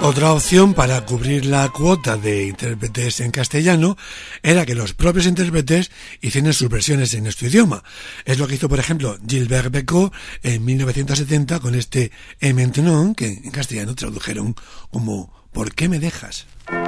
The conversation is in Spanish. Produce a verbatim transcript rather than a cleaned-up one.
Otra opción para cubrir la cuota de intérpretes en castellano era que los propios intérpretes hicieran sus versiones en nuestro idioma. Es lo que hizo, por ejemplo, Gilbert Bécaud en mil novecientos setenta con este Et maintenant, que en castellano tradujeron como ¿por qué me dejas?